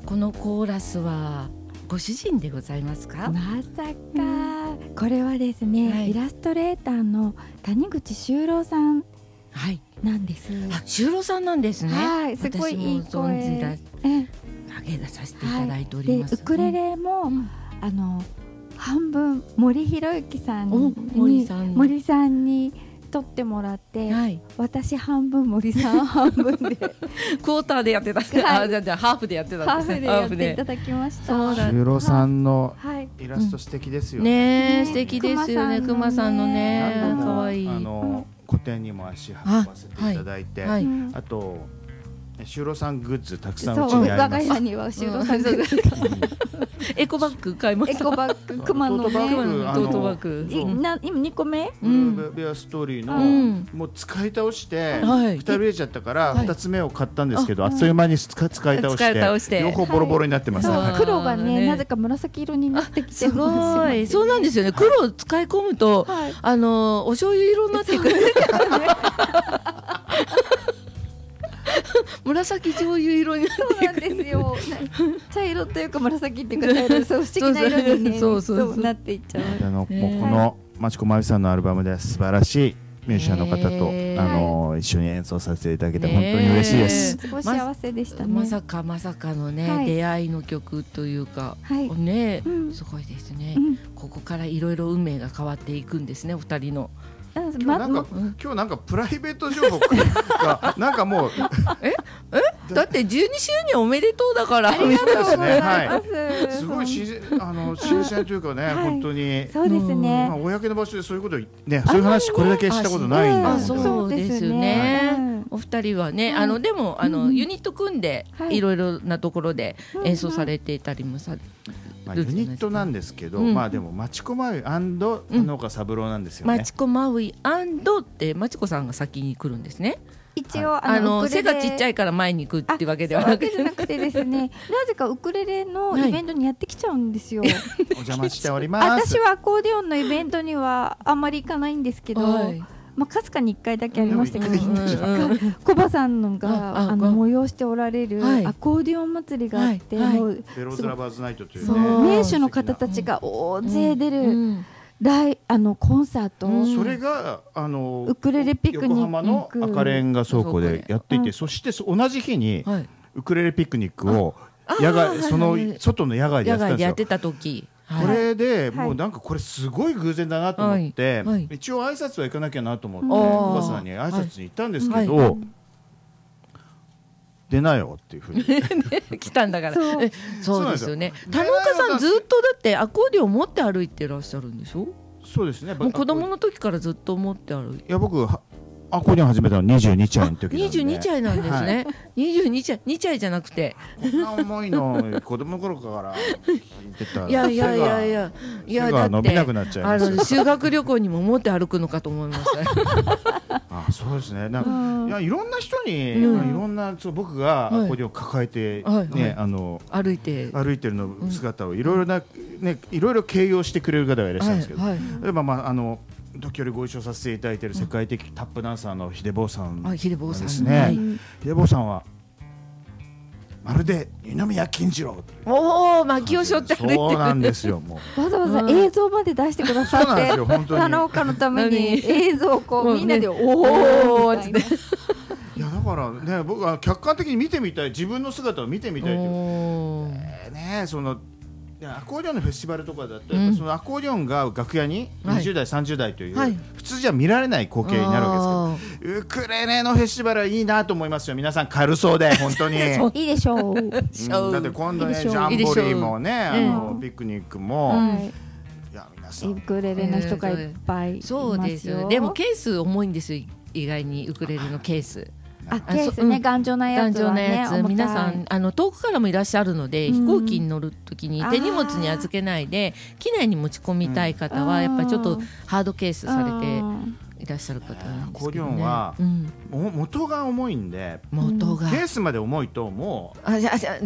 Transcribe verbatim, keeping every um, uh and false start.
このコーラスはご主人でございますか？ まさか、うん、これはですね、はい、イラストレーターの谷口修郎さんなんです、 はい、あ、修郎さんなんですね。 はい、すごいいい声。 私も存じ上げ出させていただいております、 はい、でウクレレも、うん、あの半分森博之さんに森さん森さんに取ってもらって、はい、私半分森さん半分でクォーターでやってた、はい、あじゃじゃハーフでやってたんですね。 ハーフでやっていただきました。 修郎さんのイラスト素敵ですよね。 ねえ、素敵ですよね。熊さんのね、可愛い。 あの個展にも足運ばせていただいて、あ,、はいはい、あと修郎さんグッズたくさんうちにあります。 我が家には修郎さんグッズがエコバッグ買いました。 エコバッグ、熊のね、トートバッグ。 今にこめ？ ブルーベアストーリーのもう使い倒してふたつ売れちゃったからふたつめを買ったんですけど、あっという間に使い倒して両方ボロボロになってます。 黒がね、なぜか紫色になってきて、すごい。そうなんですよね。黒を使い込むとあのお醤油色になってくる。紫醤油色になっていく。 そうなんですよ。茶色というか紫っていうか茶色、そう不思議な色にね、そうそうそうなっていっちゃう。 あのもうこの町子まゆさんのアルバムで素晴らしいミュージシャンの方とあの一緒に演奏させていただけて本当に嬉しいです。 すごい幸せでしたね。 まさかまさかのね出会いの曲というかね、すごいですね。ここからいろいろ運命が変わっていくんですね、お二人の。 今日なんか、今日なんかプライベート情報がなんかもうええだってじゅうにしゅうねんおめでとうだから。 ありがとうございます。 はい、すごいしあの新鮮というかね、はい、本当にそうですね。 まあ公の場所でそういうことね、そういう話これだけしたことないんで。 あ、そうですよね。お二人はね、あのでもあのユニット組んでいろいろなところで演奏されていたりもさ。 まあ、ユニットなんですけど、うん、まあでも町子まうい農家三郎なんですよね。 町子まういって町子さんが先に来るんですね。 一応、はい、 あの背がちっちゃいから前に行くっていうわけではなくて、 そうじゃなくてですね、なぜかウクレレのイベントにやってきちゃうんですよ。はい、 お邪魔しております。 私はアコーディオンのイベントにはあんまり行かないんですけど。はい、まあ、かすかにいっかいだけありましたけど、コバさんのがあの催しておられるアコーディオン祭りがあって、 ベローズラバーズナイトという名手の方たちが大勢出るライあのコンサート、 それがあのウクレレピクニック、 横浜の赤レンガ倉庫でやっていて、そして同じ日にウクレレピクニックを野外その外の野外でやってたんですよ。これでもうなんかこれすごい偶然だなと思って一応挨拶は行かなきゃなと思っておばさんに挨拶に行ったんですけど、出なよっていうふうに来たんだから。そうですよね。田中さんずっとだってアコーディオン持って歩いてらっしゃるんでしょ？ そうですね。 もう子供の時からずっと持って歩いて。 いや僕アコーディオン始めたのにじゅうにちゃいの時なんで。 にじゅうにちゃいなんですね。にじゅうにちゃい、にちゃいじゃなくて。 こんな重いの子供の頃から聞いてた。 いやいやいやいやいやだって伸びなくなっちゃいます。 あの修学旅行にも持って歩くのかと思いました。 あ、そうですね。なんかいやいろんな人にいろんなそう僕がアコーディオン抱えてねあの歩いて歩いてるの姿をいろいろなねいろいろ形容してくれる方がいらっしゃるんですけど、例えばまああの。時折ご一緒させていただいている世界的タップダンサーの秀坊さんですね。秀坊さんはまるで二宮金次郎。 おお、巻きをしょって歩いてる。 そうなんですよ。もうわざわざ映像まで出してくださって、田中のために映像をこうみんなでおおって。 いやだからね、僕は客観的に見てみたい、自分の姿を見てみたいというね、その。アコーディオンのフェスティバルとかだと、うん、そのアコーディオンが楽屋ににじゅう代、さんじゅう代という、はい、普通じゃ見られない光景になるわけですけど、ウクレレのフェスティバルはいいなと思いますよ。皆さん軽そうで本当にいいでしょう、うん、だって今度ねジャンボリーもねあのピクニックも、うん、いや皆さんウクレレの人がいっぱいいますよ。 そうですよ。でもケース重いんですよ、意外にウクレレのケース。 あ、ケースね、頑丈なやつはね、 皆さんあの遠くからもいらっしゃるので、飛行機に乗るときに手荷物に預けないで機内に持ち込みたい方はやっぱりちょっとハードケースされていらっしゃる方なんですけどね。 アコーディオンは元が重いんで、 元がケースまで重いともうあじゃあじゃ